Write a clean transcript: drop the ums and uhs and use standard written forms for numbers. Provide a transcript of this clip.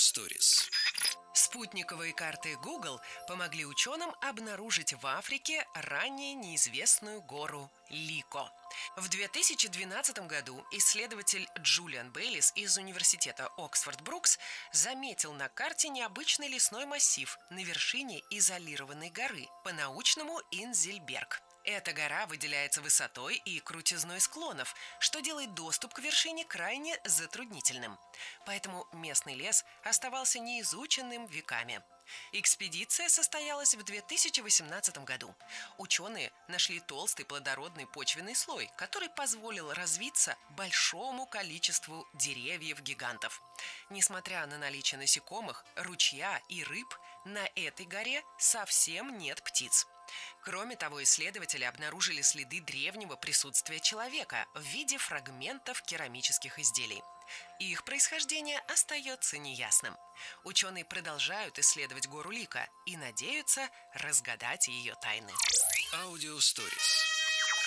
Stories. Спутниковые карты Google помогли ученым обнаружить в Африке ранее неизвестную гору Лико. В 2012 году исследователь Джулиан Бейлис из университета Оксфорд-Брукс заметил на карте необычный лесной массив на вершине изолированной горы, по-научному Инзельберг. Эта гора выделяется высотой и крутизной склонов, что делает доступ к вершине крайне затруднительным. Поэтому местный лес оставался неизученным веками. Экспедиция состоялась в 2018 году. Ученые нашли толстый плодородный почвенный слой, который позволил развиться большому количеству деревьев-гигантов. Несмотря на наличие насекомых, ручья и рыб, на этой горе совсем нет птиц. Кроме того, исследователи обнаружили следы древнего присутствия человека в виде фрагментов керамических изделий. Их происхождение остается неясным. Ученые продолжают исследовать гору Лико и надеются разгадать ее тайны. Audio Stories.